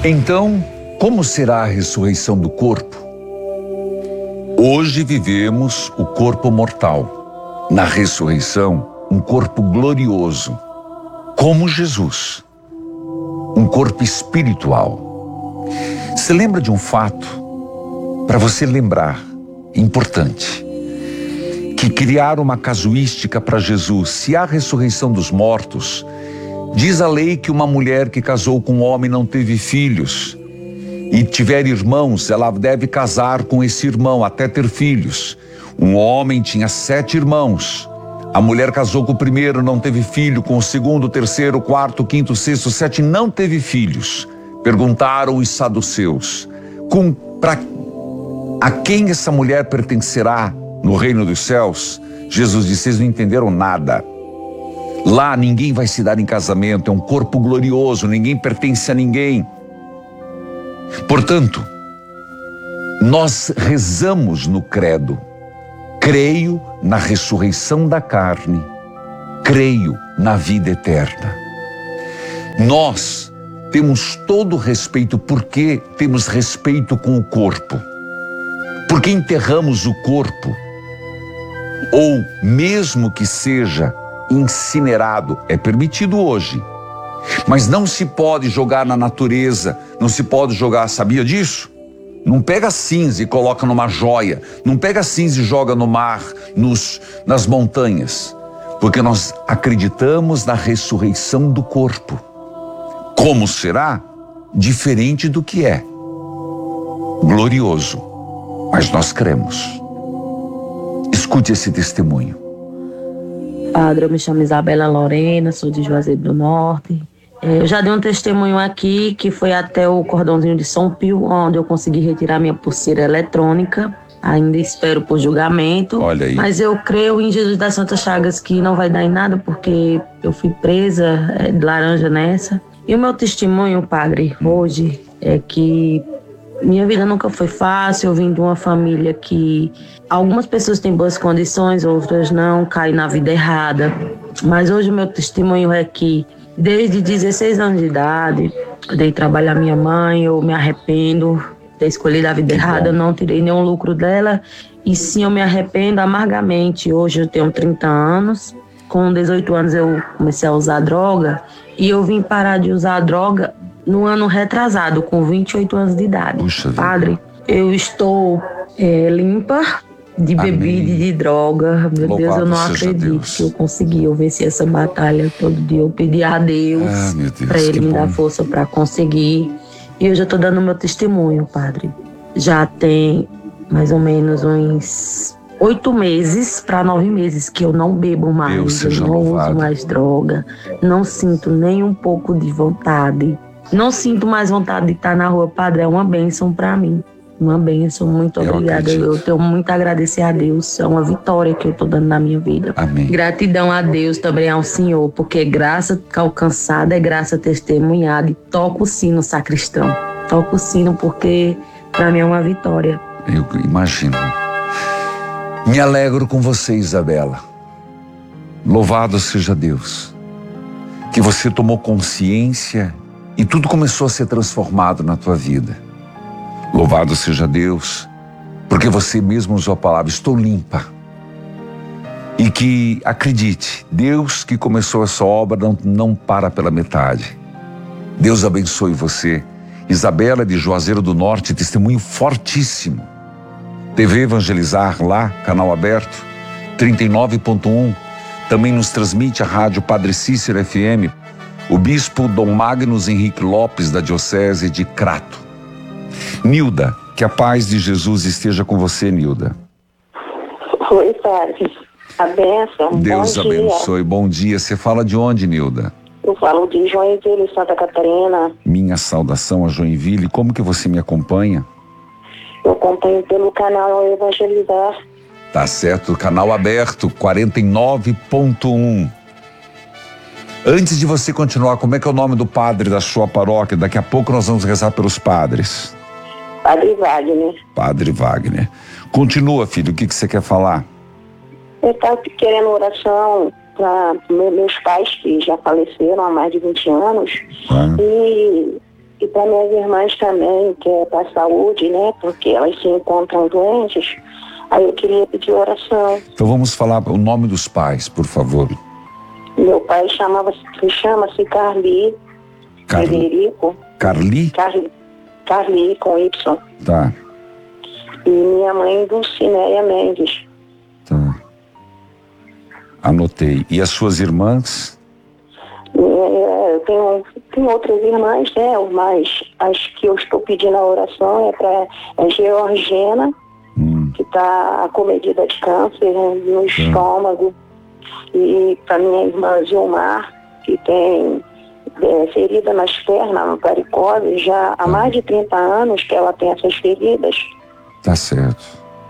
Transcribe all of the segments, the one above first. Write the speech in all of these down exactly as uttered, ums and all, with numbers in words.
Então, como será a ressurreição do corpo? Hoje vivemos o corpo mortal. Na ressurreição, um corpo glorioso, como Jesus. Um corpo espiritual. Se lembra de um fato, para você lembrar, importante, que criaram uma casuística para Jesus. Se há ressurreição dos mortos, diz a lei que uma mulher que casou com um homem não teve filhos e tiver irmãos, ela deve casar com esse irmão até ter filhos. Um homem tinha sete irmãos. A mulher casou com o primeiro, não teve filho, com o segundo, terceiro, quarto, quinto, sexto, sete, não teve filhos. Perguntaram os saduceus, com, pra, a quem essa mulher pertencerá no reino dos céus? Jesus disse, vocês não entenderam nada. Lá ninguém vai se dar em casamento, é um corpo glorioso, ninguém pertence a ninguém. Portanto, nós rezamos no credo, creio na ressurreição da carne, creio na vida eterna. Nós temos todo o respeito, porque temos respeito com o corpo, porque enterramos o corpo, ou mesmo que seja incinerado, é permitido hoje, mas não se pode jogar na natureza, não se pode jogar, sabia disso? Não pega cinza e coloca numa joia, não pega cinza e joga no mar, nos, nas montanhas, porque nós acreditamos na ressurreição do corpo. Como será? Diferente do que é. Glorioso, mas nós cremos. Escute esse testemunho. Padre, eu me chamo Isabela Lorena, sou de Juazeiro do Norte. Eu já dei um testemunho aqui, que foi até o cordãozinho de São Pio, onde eu consegui retirar minha pulseira eletrônica. Ainda espero por julgamento. Olha aí. Mas eu creio em Jesus das Santas Chagas que não vai dar em nada, porque eu fui presa é, de laranja nessa. E o meu testemunho, padre, hoje, é que minha vida nunca foi fácil. Eu vim de uma família que algumas pessoas têm boas condições, outras não, caem na vida errada. Mas hoje o meu testemunho é que desde dezesseis anos de idade, eu dei trabalho à minha mãe, eu me arrependo de ter escolhido a vida errada, eu não tirei nenhum lucro dela, e sim, eu me arrependo amargamente. Hoje eu tenho trinta anos, com dezoito anos eu comecei a usar droga, e eu vim parar de usar droga no ano retrasado, com vinte e oito anos de idade. Puxa Padre, eu estou é, limpa de bebida e de droga. Meu Louvado Deus, eu não seja acredito Deus. que eu consegui. Eu venci essa batalha todo dia. Eu pedi a Deus, Ah, meu Deus, para Ele que me bom. dar força para conseguir. E eu já estou dando meu testemunho, padre. Já tem mais ou menos uns oito meses para nove meses que eu não bebo Deus mais. seja Eu não louvado. uso mais droga. Não sinto nem um pouco de vontade. Não sinto mais vontade de estar na rua, padre. É uma bênção para mim. Uma bênção, muito Eu obrigada. acredito. Eu tenho muito a agradecer a Deus. É uma vitória que eu estou dando na minha vida. Amém. Gratidão a Deus, também ao Senhor, porque graça alcançada é graça testemunhada. E toca o sino, sacristão. Toca o sino, porque para mim é uma vitória. Eu imagino. Me alegro com você, Isabela. Louvado seja Deus. Que você tomou consciência e tudo começou a ser transformado na tua vida. Louvado seja Deus, porque você mesmo usou a palavra, estou limpa. E que, acredite, Deus que começou essa obra não, não para pela metade. Deus abençoe você. Isabela de Juazeiro do Norte, testemunho fortíssimo. T V Evangelizar lá, canal aberto, trinta e nove ponto um. Também nos transmite a rádio Padre Cícero F M, o bispo Dom Magnus Henrique Lopes, da Diocese de Crato. Nilda, que a paz de Jesus esteja com você, Nilda. Oi, padre. A bênção. Deus Bom dia. abençoe. Bom dia. Você fala de onde, Nilda? Eu falo de Joinville, Santa Catarina. Minha saudação a Joinville. Como que você me acompanha? Eu acompanho pelo canal Evangelizar. Tá certo, canal aberto, quarenta e nove ponto um. Antes de você continuar, como é que é o nome do padre da sua paróquia? Daqui a pouco nós vamos rezar pelos padres. Padre Wagner. Padre Wagner. Continua, filho, o que, que você quer falar? Eu estava querendo oração para meus pais, que já faleceram há mais de vinte anos. Ah. E E para minhas irmãs também, que é para a saúde, né? Porque elas se encontram doentes. Aí eu queria pedir oração. Então vamos falar o nome dos pais, por favor. Meu pai chamava-se, chama-se Carli Car... Frederico. Carli? Carli, Carli com Y. Tá. E minha mãe, Dulcinéia Mendes. Tá. Anotei. E as suas irmãs? Eu tenho, tenho outras irmãs, né? Mas as que eu estou pedindo a oração é para a Georgina, hum. que está acomedida de câncer no hum. estômago. E para minha irmã Gilmar, que tem é, ferida nas pernas, uma varicose, já há mais de trinta anos que ela tem essas feridas. Tá certo.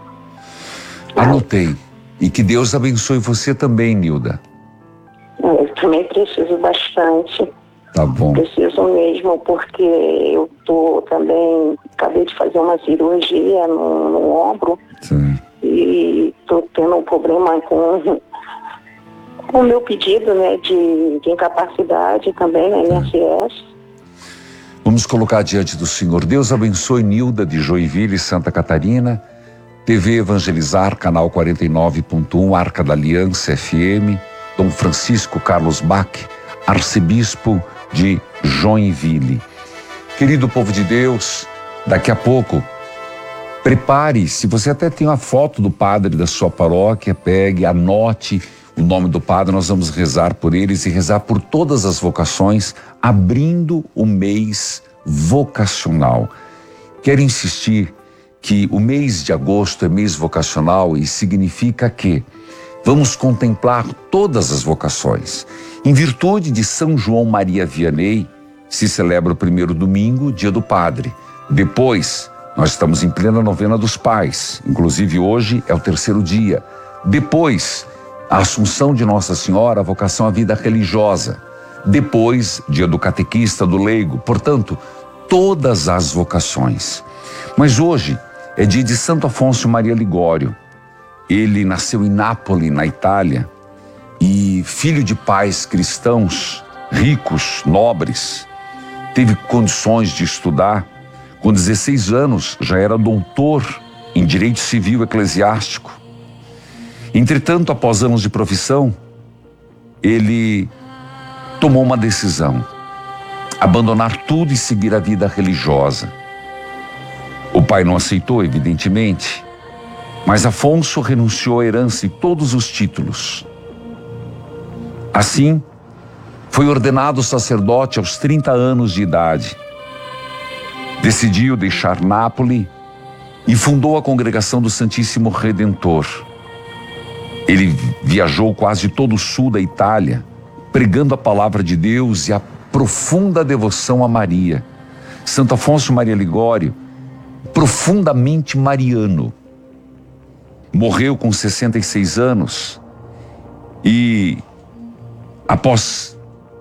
Anotei. E que Deus abençoe você também, Nilda. Eu também preciso bastante. Tá bom. Preciso mesmo, porque eu tô também, acabei de fazer uma cirurgia no, no ombro. Sim. E tô tendo um problema com com o meu pedido, né, de, de incapacidade também na M S S. Vamos colocar diante do Senhor. Deus abençoe Nilda de Joinville, Santa Catarina, T V Evangelizar, canal quarenta e nove ponto um, Arca da Aliança F M, Dom Francisco Carlos Bach, arcebispo de Joinville. Querido povo de Deus, daqui a pouco, prepare, se você até tem uma foto do padre da sua paróquia, pegue, anote o nome do padre, nós vamos rezar por eles e rezar por todas as vocações, abrindo o mês vocacional. Quero insistir que o mês de agosto é mês vocacional e significa que vamos contemplar todas as vocações. Em virtude de São João Maria Vianney, se celebra o primeiro domingo, dia do padre. Depois, nós estamos em plena novena dos pais, inclusive hoje é o terceiro dia. Depois, a Assunção de Nossa Senhora, a vocação à vida religiosa. Depois, dia do catequista, do leigo. Portanto, todas as vocações. Mas hoje é dia de Santo Afonso Maria Ligório. Ele nasceu em Nápoles, na Itália, e filho de pais cristãos, ricos, nobres, teve condições de estudar. Com dezesseis anos, já era doutor em Direito Civil Eclesiástico. Entretanto, após anos de profissão, ele tomou uma decisão: abandonar tudo e seguir a vida religiosa. O pai não aceitou, evidentemente, mas Afonso renunciou à herança e todos os títulos. Assim, foi ordenado sacerdote aos trinta anos de idade. Decidiu deixar Nápoles e fundou a Congregação do Santíssimo Redentor. Ele viajou quase todo o sul da Itália, pregando a palavra de Deus e a profunda devoção a Maria. Santo Afonso Maria Ligório, profundamente mariano, morreu com sessenta e seis anos e após,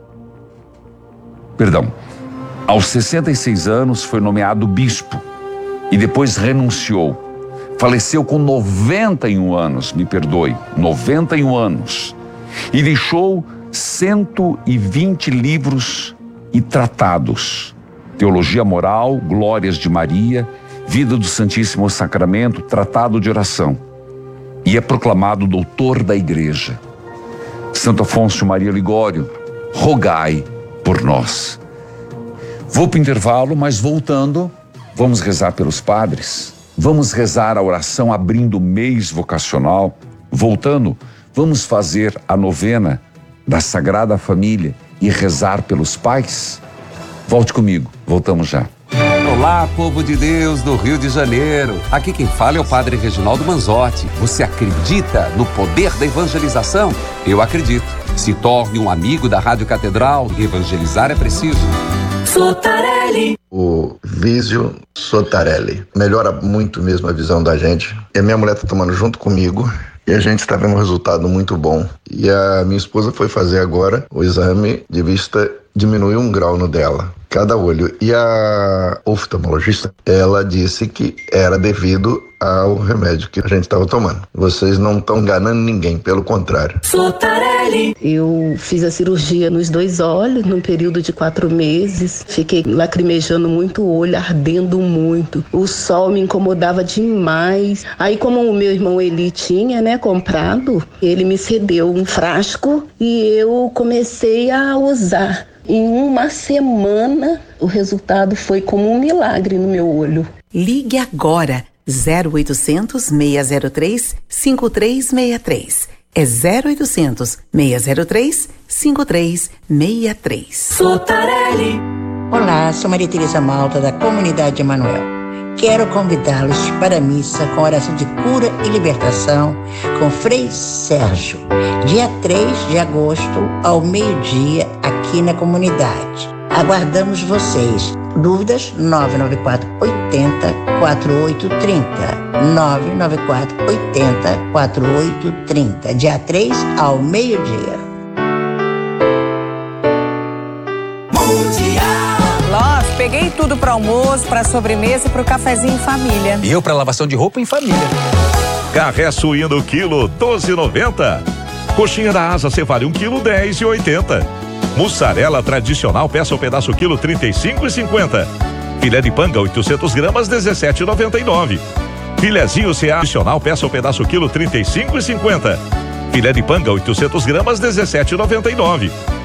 perdão, aos sessenta e seis anos foi nomeado bispo e depois renunciou. Faleceu com noventa e um anos, me perdoe, noventa e um anos. E deixou cento e vinte livros e tratados. Teologia Moral, Glórias de Maria, Vida do Santíssimo Sacramento, Tratado de Oração. E é proclamado doutor da Igreja. Santo Afonso Maria Ligório, rogai por nós. Vou para o intervalo, mas voltando, vamos rezar pelos padres. Vamos rezar a oração abrindo o mês vocacional. Voltando, vamos fazer a novena da Sagrada Família e rezar pelos pais. Volte comigo, voltamos já. Olá, povo de Deus do Rio de Janeiro. Aqui quem fala é o Padre Reginaldo Manzotti. Você acredita no poder da evangelização? Eu acredito. Se torne um amigo da Rádio Catedral. Evangelizar é preciso. Sotarelli. O Vísio Sotarelli. Melhora muito mesmo a visão da gente. E a minha mulher tá tomando junto comigo. E a gente está vendo um resultado muito bom. E a minha esposa foi fazer agora o exame de vista, diminuiu um grau no dela. cada olho. E a oftalmologista, ela disse que era devido ao remédio que a gente estava tomando. Vocês não estão enganando ninguém, pelo contrário. Sotarelli. Eu fiz a cirurgia nos dois olhos, num período de quatro meses. Fiquei lacrimejando muito o olho, ardendo muito. O sol me incomodava demais. Aí, como o meu irmão Eli tinha, né, comprado, ele me cedeu um frasco e eu comecei a usar. Em uma semana, o resultado foi como um milagre no meu olho. Ligue agora, zero oitocentos, seis zero três, cinco três seis três. É zero oitocentos, seis zero três, cinco três seis três. Sotarelli. Olá, sou Maria Tereza Malta, da Comunidade Emanuel. Quero convidá-los para a missa com oração de cura e libertação com Frei Sérgio, dia três de agosto, ao meio-dia, aqui na comunidade. Aguardamos vocês. Dúvidas? nove nove quatro oito zero, quatro oito três zero. nove nove quatro oito zero, quatro oito três zero. Dia três, ao meio-dia. Peguei tudo para almoço, para sobremesa e para o cafezinho em família. E eu para lavação de roupa em família. Carré suíno quilo doze e noventa. Coxinha da asa Cevale um quilo dez e oitenta. Mussarela tradicional peça o pedaço quilo trinta e cinco e cinquenta. Filé de panga oitocentos gramas dezessete e noventa e nove. Filezinho C A tradicional peça o pedaço quilo trinta e cinco e cinquenta. Filé de panga oitocentos gramas dezessete e noventa e nove.